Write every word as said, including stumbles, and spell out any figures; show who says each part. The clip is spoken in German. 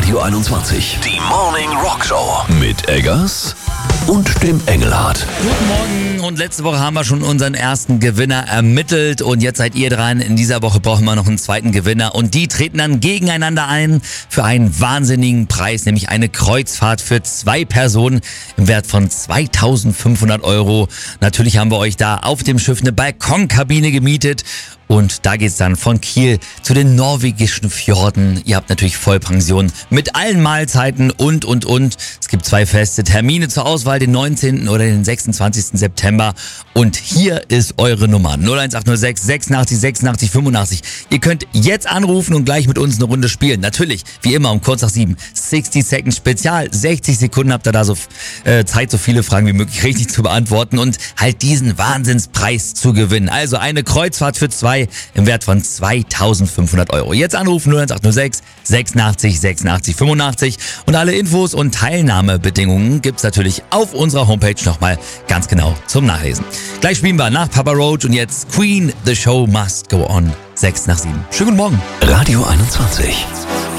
Speaker 1: Radio einundzwanzig. Die Morning Rock Show mit Eggers und dem Engelhardt.
Speaker 2: Guten Morgen, und letzte Woche haben wir schon unseren ersten Gewinner ermittelt und jetzt seid ihr dran. In dieser Woche brauchen wir noch einen zweiten Gewinner und die treten dann gegeneinander ein für einen wahnsinnigen Preis, nämlich eine Kreuzfahrt für zwei Personen im Wert von zweitausendfünfhundert Euro. Natürlich haben wir euch da auf dem Schiff eine Balkonkabine gemietet. Und da geht's dann von Kiel zu den norwegischen Fjorden. Ihr habt natürlich Vollpension mit allen Mahlzeiten und, und, und. Es gibt zwei feste Termine zur Auswahl, den neunzehnten oder den sechsundzwanzigsten September. Und hier ist eure Nummer null eins acht null sechs sechsundachtzig sechsundachtzig fünfundachtzig. Ihr könnt jetzt anrufen und gleich mit uns eine Runde spielen. Natürlich, wie immer, um kurz nach sieben. sechzig Sekunden Spezial. sechzig Sekunden habt ihr da so äh, Zeit, so viele Fragen wie möglich richtig zu beantworten und halt diesen Wahnsinnspreis zu gewinnen. Also eine Kreuzfahrt für zwei im Wert von zweitausendfünfhundert Euro. Jetzt anrufen null eins acht null sechs sechsundachtzig sechsundachtzig fünfundachtzig und alle Infos und Teilnahmebedingungen gibt's natürlich auf unserer Homepage nochmal ganz genau zum Nachlesen. Gleich spielen wir nach Papa Roach und jetzt Queen, The Show Must Go On. sechs nach sieben. Schönen guten Morgen.
Speaker 1: Radio einundzwanzig.